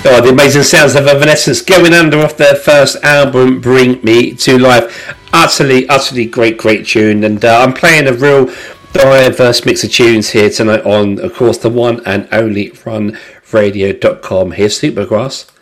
Oh, the amazing sounds of Evanescence going under off their first album, Bring Me to Life. Utterly great tune. And I'm playing a real diverse mix of tunes here tonight on, of course, the one and only runradio.com. Here's Supergrass.